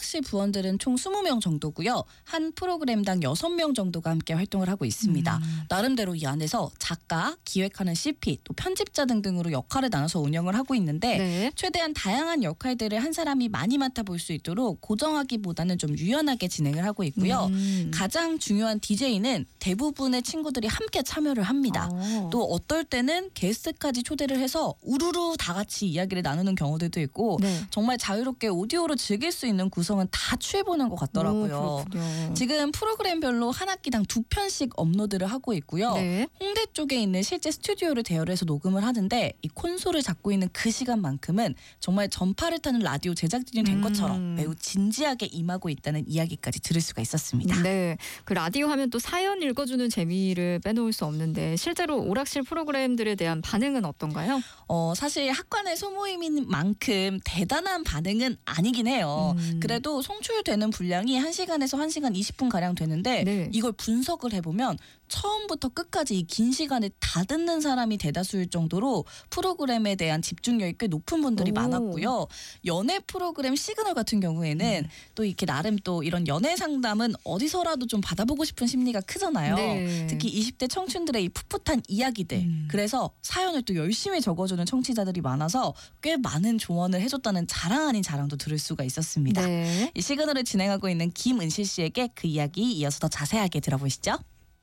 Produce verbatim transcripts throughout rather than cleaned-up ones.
오락실 부원들은 총 스무 명 정도고요. 한 프로그램당 여섯 명 정도가 함께 활동을 하고 있습니다. 음. 나름대로 이 안에서 작가, 기획하는 씨피, 또 편집자 등등으로 역할을 나눠서 운영을 하고 있는데 네. 최대한 다양한 역할들을 한 사람이 많이 맡아볼 수 있도록 고정하기보다는 좀 유연하게 진행을 하고 있고요. 음. 가장 중요한 디제이는 대부분의 친구들이 함께 참여를 합니다. 어. 또 어떨 때는 게스트까지 초대를 해서 우르르 다 같이 이야기를 나누는 경우들도 있고 네. 정말 자유롭게 오디오로 즐길 수 있는 구성은 다 취해보는 것 같더라고요. 오, 그렇군요. 지금 프로그램별로 한 학기당 두 편씩 업로드를 하고 있고요. 네. 홍대 쪽에 있는 실제 스튜디오를 대여를 해서 녹음을 하는데 이 콘솔을 잡고 있는 그 시간만큼은 정말 전파를 타는 라디오 제작진이 된 음. 것처럼 매우 진지하게 임하고 있다는 이야기까지 들을 수가 있었습니다. 네, 그 라디오 하면 또 사연 읽어주는 재미를 빼놓을 수 없는데 실제로 오락실 프로그램들에 대한 반응은 어떤가요? 어, 사실 학관의 소모임인 만큼 대단한 반응은 아니긴 해요. 음. 그래도 송출되는 분량이 한 시간에서 한 시간 이십 분 가량 되는데 네. 이걸 분석을 해보면 처음부터 끝까지 이 긴 시간에 다 듣는 사람이 대다수일 정도로 프로그램에 대한 집중력이 꽤 높은 분들이 오. 많았고요. 연애 프로그램 시그널 같은 경우에는 음. 또 이렇게 나름 또 이런 연애 상담은 어디서라도 좀 받아보고 싶은 심리가 크잖아요. 네. 특히 이십 대 청춘들의 이 풋풋한 이야기들. 음. 그래서 사연을 또 열심히 적어주는 청취자들이 많아서 꽤 많은 조언을 해줬다는 자랑 아닌 자랑도 들을 수가 있었습니다. 네. 이 시그널을 진행하고 있는 김은실 씨에게 그 이야기 이어서 더 자세하게 들어보시죠.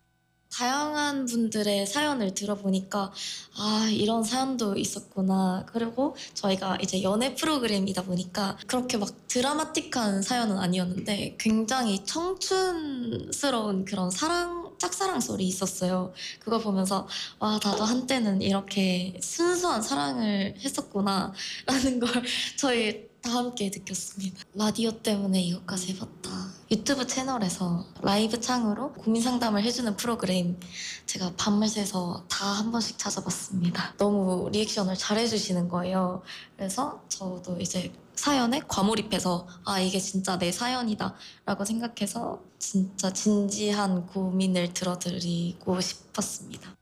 다양한 분들의 사연을 들어보니까 아 이런 사연도 있었구나. 그리고 저희가 이제 연애 프로그램이다 보니까 그렇게 막 드라마틱한 사연은 아니었는데 굉장히 청춘스러운 그런 사랑 짝사랑 썰이 있었어요. 그거 보면서 와 나도 한때는 이렇게 순수한 사랑을 했었구나 라는 걸 저희 다 함께 느꼈습니다. 라디오 때문에 이것까지 해봤다. 유튜브 채널에서 라이브 창으로 고민 상담을 해주는 프로그램 제가 밤을 새서 다 한 번씩 찾아봤습니다. 너무 리액션을 잘 해주시는 거예요. 그래서 저도 이제 사연에 과몰입해서 아 이게 진짜 내 사연이다 라고 생각해서 진짜 진지한 고민을 들어드리고 싶었습니다.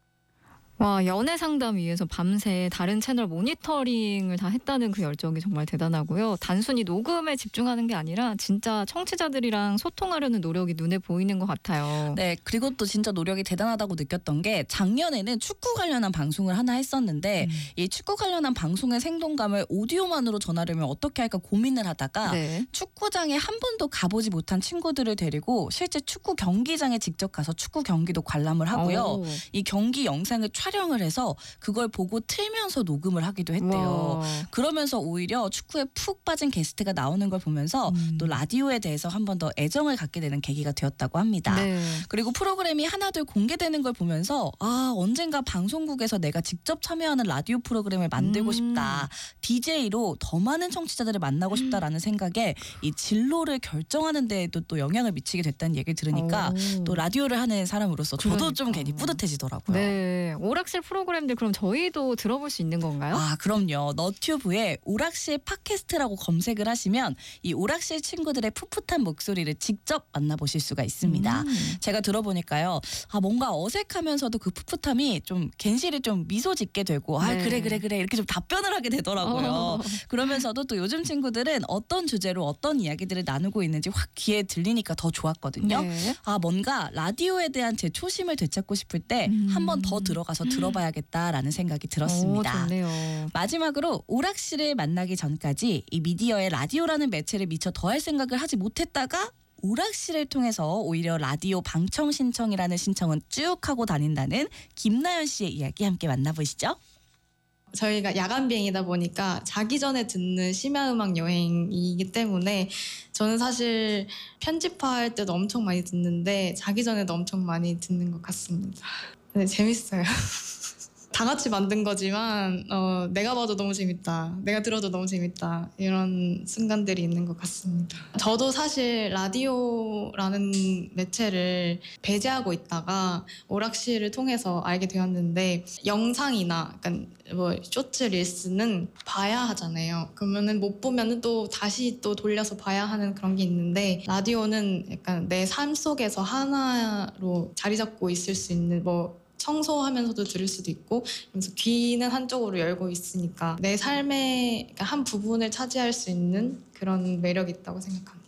와, 연애 상담 위해서 밤새 다른 채널 모니터링을 다 했다는 그 열정이 정말 대단하고요. 단순히 녹음에 집중하는 게 아니라 진짜 청취자들이랑 소통하려는 노력이 눈에 보이는 것 같아요. 네, 그리고 또 진짜 노력이 대단하다고 느꼈던 게 작년에는 축구 관련한 방송을 하나 했었는데 음. 이 축구 관련한 방송의 생동감을 오디오만으로 전하려면 어떻게 할까 고민을 하다가 네. 축구장에 한 번도 가보지 못한 친구들을 데리고 실제 축구 경기장에 직접 가서 축구 경기도 관람을 하고요. 오. 이 경기 영상을 촬영을 해서 그걸 보고 틀면서 녹음을 하기도 했대요. 와. 그러면서 오히려 축구에 푹 빠진 게스트가 나오는 걸 보면서 음. 또 라디오에 대해서 한 번 더 애정을 갖게 되는 계기가 되었다고 합니다. 네. 그리고 프로그램이 하나둘 공개되는 걸 보면서 아 언젠가 방송국에서 내가 직접 참여하는 라디오 프로그램을 만들고 음. 싶다. 디제이로 더 많은 청취자들을 만나고 싶다라는 생각에 이 진로를 결정하는 데에도 또 영향을 미치게 됐다는 얘기를 들으니까 오. 또 라디오를 하는 사람으로서 저도 좀 그러니까. 괜히 뿌듯해지더라고요. 네, 오락실 프로그램들 그럼 저희도 들어볼 수 있는 건가요? 아 그럼요. 너튜브에 오락실 팟캐스트라고 검색을 하시면 이 오락실 친구들의 풋풋한 목소리를 직접 만나보실 수가 있습니다. 음. 제가 들어보니까요. 아 뭔가 어색하면서도 그 풋풋함이 좀 괜시리 좀 미소 짓게 되고 아 네. 그래 그래 그래 이렇게 좀 답변을 하게 되더라고요. 어. 그러면서도 또 요즘 친구들은 어떤 주제로 어떤 이야기들을 나누고 있는지 확 귀에 들리니까 더 좋았거든요. 네. 아 뭔가 라디오에 대한 제 초심을 되찾고 싶을 때 한 번 더 음. 들어가서 들어봐야겠다라는 생각이 들었습니다. 오, 좋네요. 마지막으로 오락실을 만나기 전까지 이 미디어에 라디오라는 매체를 미처 더할 생각을 하지 못했다가 오락실을 통해서 오히려 라디오 방청 신청이라는 신청은 쭉 하고 다닌다는 김나연 씨의 이야기 함께 만나보시죠. 저희가 야간 비행이다 보니까 자기 전에 듣는 심야 음악 여행이기 때문에 저는 사실 편집할 때도 엄청 많이 듣는데 자기 전에도 엄청 많이 듣는 것 같습니다. 네, 재밌어요. 다 같이 만든 거지만 어, 내가 봐도 너무 재밌다. 내가 들어도 너무 재밌다. 이런 순간들이 있는 것 같습니다. 저도 사실 라디오라는 매체를 배제하고 있다가 오락실을 통해서 알게 되었는데 영상이나 약간 뭐 쇼츠 릴스는 봐야 하잖아요. 그러면은 못 보면은 또 다시 또 돌려서 봐야 하는 그런 게 있는데 라디오는 약간 내 삶 속에서 하나로 자리 잡고 있을 수 있는 뭐 청소하면서도 들을 수도 있고 그래서 귀는 한쪽으로 열고 있으니까 내 삶의 한 부분을 차지할 수 있는 그런 매력이 있다고 생각합니다.